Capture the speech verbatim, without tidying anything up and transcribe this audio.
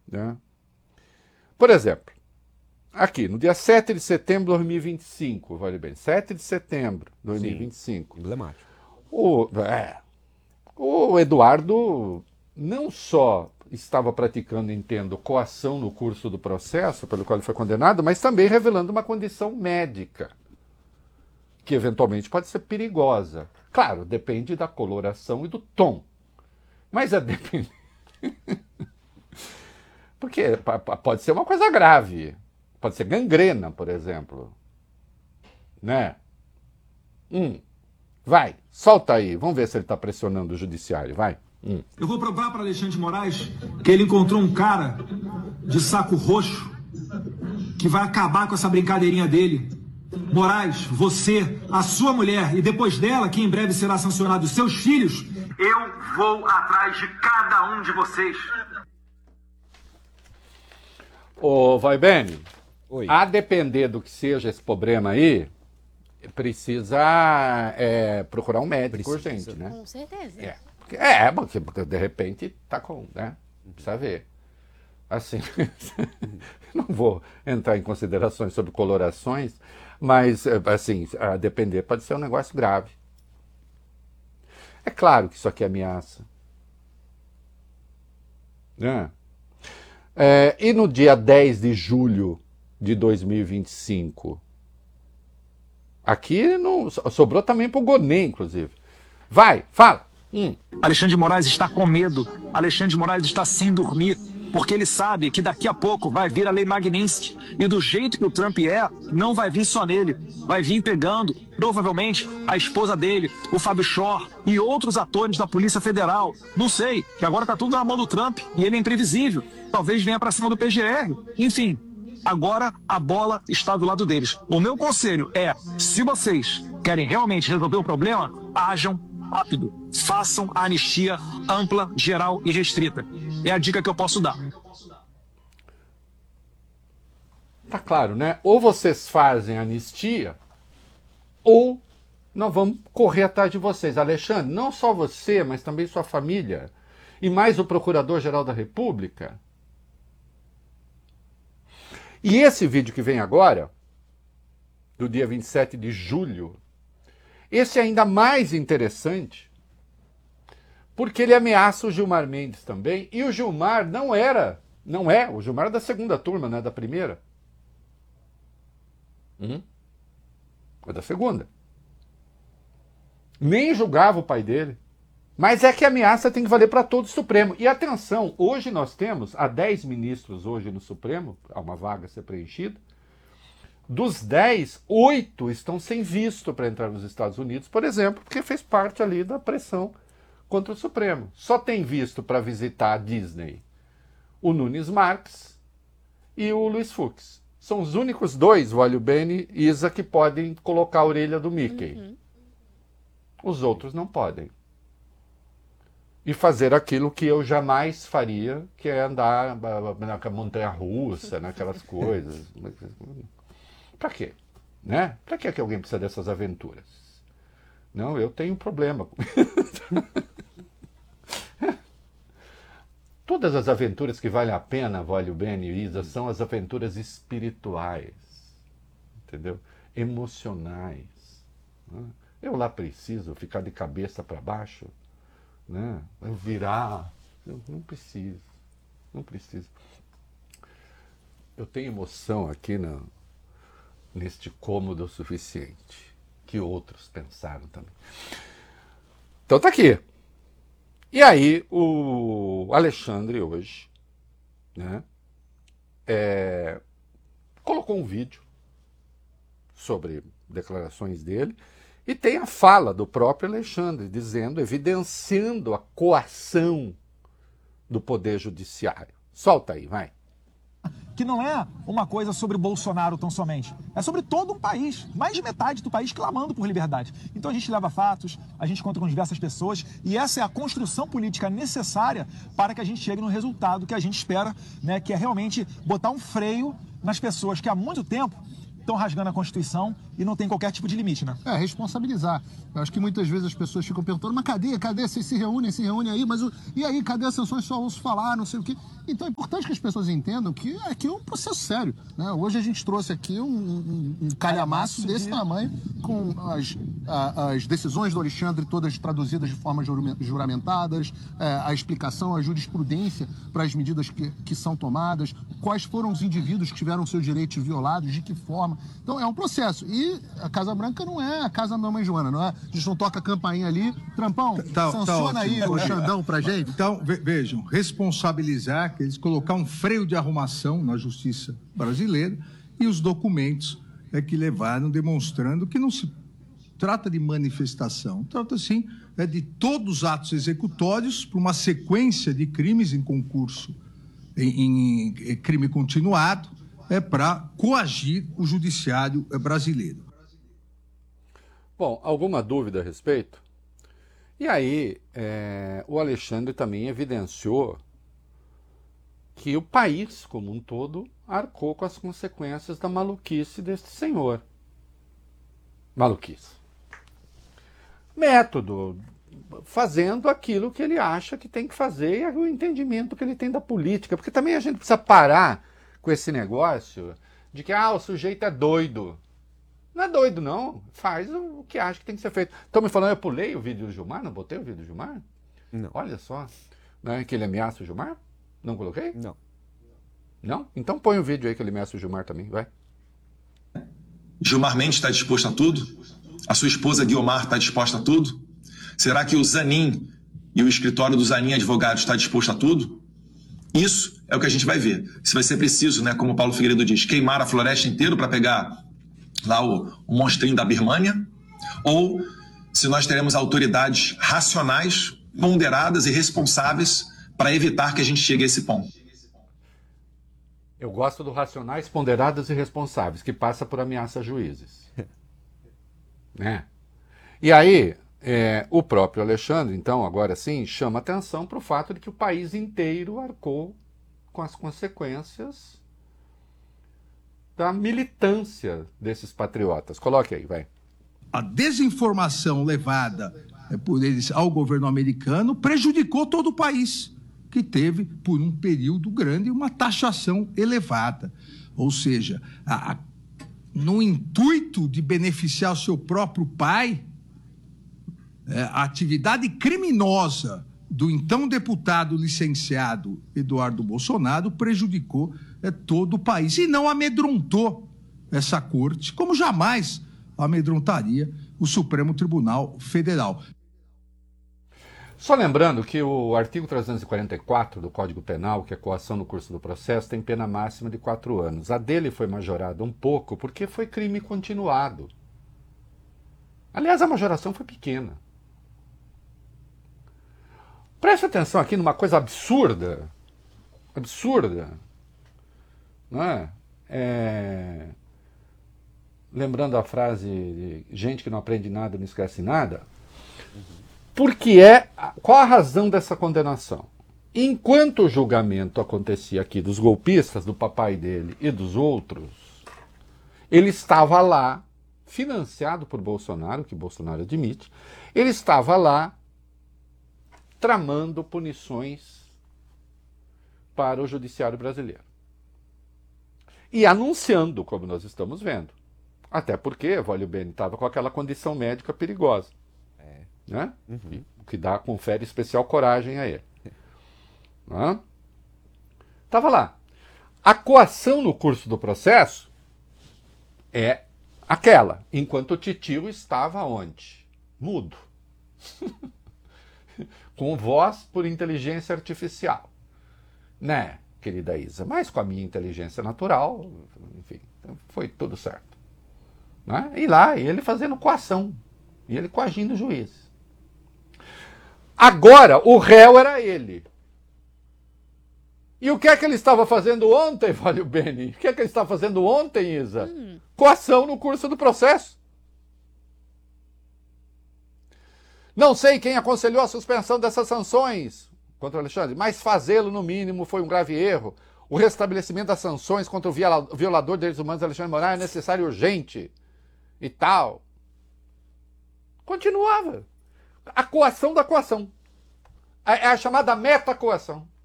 né? Por exemplo, aqui, no dia sete de setembro de dois mil e vinte e cinco, vale bem, sete de setembro de dois mil e vinte e cinco. Sim, emblemático. O, é, o Eduardo não só estava praticando, entendo, coação no curso do processo pelo qual ele foi condenado, mas também revelando uma condição médica, que eventualmente pode ser perigosa. Claro, depende da coloração e do tom. Mas é depende. Porque pode ser uma coisa grave. Pode ser gangrena, por exemplo. Né? Hum. Vai, solta aí. Vamos ver se ele está pressionando o judiciário. Vai. Hum. Eu vou provar para Alexandre de Moraes que ele encontrou um cara de saco roxo que vai acabar com essa brincadeirinha dele. Moraes, você, a sua mulher e depois dela, que em breve será sancionado, os seus filhos, eu vou atrás de cada um de vocês. Ô, vai bem. Oi. A depender do que seja esse problema aí, precisa é, procurar um médico Precisa. urgente, né? Com certeza. É, porque, é porque, porque de repente tá com, né? Precisa ver. Assim, não vou entrar em considerações sobre colorações, mas, assim, a depender pode ser um negócio grave. É claro que isso aqui é ameaça. Né? É, e no dia dez de julho de dois mil e vinte e cinco, aqui não, sobrou também para o Gonê, inclusive. Vai, fala. Hum. Alexandre de Moraes está com medo. Alexandre de Moraes está sem dormir. Porque ele sabe que daqui a pouco vai vir a lei Magnitsky. E do jeito que o Trump é, não vai vir só nele. Vai vir pegando, provavelmente, a esposa dele, o Fábio Shor e outros atores da Polícia Federal. Não sei, que agora tá tudo na mão do Trump e ele é imprevisível. Talvez venha para cima do P G R. Enfim, agora a bola está do lado deles. O meu conselho é, se vocês querem realmente resolver o problema, ajam rápido. Façam a anistia ampla, geral e restrita. É a dica que eu posso dar. Tá claro, né? Ou vocês fazem anistia, ou nós vamos correr atrás de vocês. Alexandre, não só você, mas também sua família, e mais o Procurador-Geral da República. E esse vídeo que vem agora, do dia vinte e sete de julho, esse é ainda mais interessante, porque ele ameaça o Gilmar Mendes também, e o Gilmar não era, não é, o Gilmar é da segunda turma, não é da primeira. Hum? É da segunda. Nem julgava o pai dele. Mas é que a ameaça tem que valer para todo o Supremo. E atenção, hoje nós temos, há dez ministros hoje no Supremo, há uma vaga a ser preenchida. Dos dez, oito estão sem visto para entrar nos Estados Unidos, por exemplo, porque fez parte ali da pressão contra o Supremo. Só tem visto para visitar a Disney o Nunes Marques e o Luiz Fux. São os únicos dois, Wally Bene e Isa, que podem colocar a orelha do Mickey. Uhum. Os outros não podem. E fazer aquilo que eu jamais faria, que é andar na montanha-russa, naquelas coisas. Pra quê? Né? Pra que, que alguém precisa dessas aventuras? Não, eu tenho um problema. Todas as aventuras que valem a pena, Wally Bene e Isa, são as aventuras espirituais. Entendeu? Emocionais. Eu lá preciso ficar de cabeça para baixo, né? Eu virar. Eu não preciso. Não preciso. Eu tenho emoção aqui na, neste cômodo o suficiente, que outros pensaram também. Então tá aqui. E aí o Alexandre hoje, né, é, colocou um vídeo sobre declarações dele e tem a fala do próprio Alexandre dizendo, evidenciando a coação do Poder Judiciário. Solta aí, vai. Que não é uma coisa sobre o Bolsonaro tão somente. É sobre todo um país, mais de metade do país clamando por liberdade. Então a gente leva fatos, a gente encontra com diversas pessoas e essa é a construção política necessária para que a gente chegue no resultado que a gente espera, né, que é realmente botar um freio nas pessoas que há muito tempo estão rasgando a Constituição e não tem qualquer tipo de limite, né? É, responsabilizar. Eu acho que muitas vezes as pessoas ficam perguntando, mas cadê, cadê? Vocês se reúnem, se reúnem aí, mas o... e aí, cadê as sanções? Só ouço falar, não sei o quê. Então é importante que as pessoas entendam que aqui é um processo sério, né? Hoje a gente trouxe aqui um, um, um calhamaço desse de... tamanho, com as, a, as decisões do Alexandre todas traduzidas de forma juramentadas, é, a explicação, a jurisprudência para as medidas que, que são tomadas, quais foram os indivíduos que tiveram seus direitos violados, de que forma. Então é um processo. E a Casa Branca não é a casa da mamãe Joana, não é? A gente não toca a campainha ali. Trampão, tá, sanciona tá aí o Xandão pra gente. Então, ve vejam, responsabilizar, que eles colocar um freio de arrumação na justiça brasileira e os documentos é, que levaram demonstrando que não se trata de manifestação, trata sim é, de todos os atos executórios para uma sequência de crimes em concurso, em, em crime continuado, é para coagir o judiciário brasileiro. Bom, alguma dúvida a respeito? E aí, é, o Alexandre também evidenciou que o país como um todo arcou com as consequências da maluquice deste senhor. Maluquice. Método, fazendo aquilo que ele acha que tem que fazer e o entendimento que ele tem da política. Porque também a gente precisa parar com esse negócio de que ah, o sujeito é doido. Não é doido, não. Faz o que acha que tem que ser feito. Estão me falando, eu pulei o vídeo do Gilmar? Não botei o vídeo do Gilmar? Não. Olha só. Não é que ele ameaça o Gilmar? Não coloquei? Não. Não? Então põe o vídeo aí que ele ameaça o Gilmar também, vai. Gilmar Mendes está disposto a tudo? A sua esposa Guiomar está disposta a tudo? Será que o Zanin e o escritório do Zanin Advogados está disposto a tudo? Isso é o que a gente vai ver. Se vai ser preciso, né, como o Paulo Figueiredo diz, queimar a floresta inteira para pegar lá o, o monstrinho da Birmânia, ou se nós teremos autoridades racionais, ponderadas e responsáveis para evitar que a gente chegue a esse ponto. Eu gosto do racionais, ponderados e responsáveis, que passa por ameaça a juízes. Né? E aí, é, o próprio Alexandre, então, agora sim, chama atenção para o fato de que o país inteiro arcou com as consequências da militância desses patriotas. Coloque aí, vai. A desinformação levada por eles ao governo americano prejudicou todo o país, que teve, por um período grande, uma taxação elevada. Ou seja, a, a, no intuito de beneficiar o seu próprio pai, é, a atividade criminosa do então deputado licenciado Eduardo Bolsonaro prejudicou é, todo o país e não amedrontou essa corte, como jamais amedrontaria o Supremo Tribunal Federal. Só lembrando que o artigo trezentos e quarenta e quatro do Código Penal, que é coação no curso do processo, tem pena máxima de quatro anos. A dele foi majorada um pouco porque foi crime continuado. Aliás, a majoração foi pequena. Preste atenção aqui numa coisa absurda. Absurda. Não é? É... Lembrando a frase de gente que não aprende nada, não esquece nada. Porque é... Qual a razão dessa condenação? Enquanto o julgamento acontecia aqui dos golpistas, do papai dele e dos outros, ele estava lá, financiado por Bolsonaro, que Bolsonaro admite, ele estava lá tramando punições para o judiciário brasileiro. E anunciando, como nós estamos vendo. Até porque Wólio Bene estava com aquela condição médica perigosa. É. Né? Uhum. O que dá, confere especial coragem a ele. Estava lá. A coação no curso do processo é aquela, enquanto o titio estava onde? Mudo. Com voz por inteligência artificial. Né, querida Isa? Mas com a minha inteligência natural, enfim, foi tudo certo. Né? E lá, ele fazendo coação. E ele coagindo o juiz. Agora, o réu era ele. E o que é que ele estava fazendo ontem, Wólio Bene? O que é que ele estava fazendo ontem, Isa? Hum. Coação no curso do processo. Não sei quem aconselhou a suspensão dessas sanções contra o Alexandre, mas fazê-lo, no mínimo, foi um grave erro. O restabelecimento das sanções contra o violador de direitos humanos Alexandre de Moraes é necessário e urgente e tal. Continuava. A coação da coação. É a chamada meta-coação.